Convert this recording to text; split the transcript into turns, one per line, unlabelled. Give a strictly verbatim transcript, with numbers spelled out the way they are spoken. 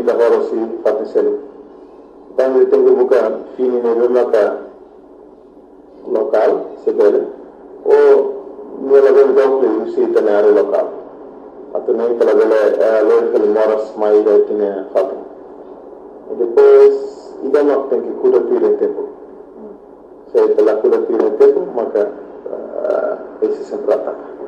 horo si fatti selu. Tanto tengo buka fini ne rumaka lokal sebele o nela ben dokle si tenare lokal. Atau nem pela bela loja que moras mais aí tinha falta. E depois ida não tem que cuidar do tempo. Se pela cuidar do tempo, maka esse sempre ataca.